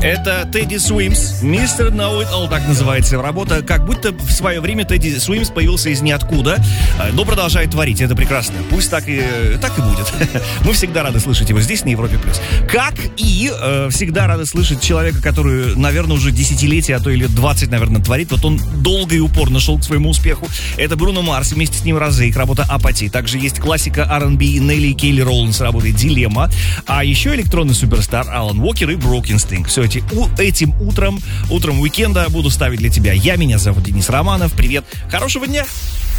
Это Тедди Суимс, Mr. Know It All, так называется работа. Как будто в свое время Тедди Суимс появился из ниоткуда, но продолжает творить. Это прекрасно. Пусть так и будет. Мы всегда рады слышать его здесь, на Европе+. Как и всегда рады слышать человека, который, наверное, уже десятилетия, а то и лет 20, наверное, творит. Вот он долго и упорно шел к своему успеху. Это Бруно Марс, вместе с ним Розейк, работа «Апатии». Также есть классика R&B Нелли и Келли Роулинс, работа «Дилемма». А еще электронный суперстар Алан Уокер и Broken Sting. Все этим утром уикенда буду ставить для тебя. Меня зовут Денис Романов. Привет, хорошего дня!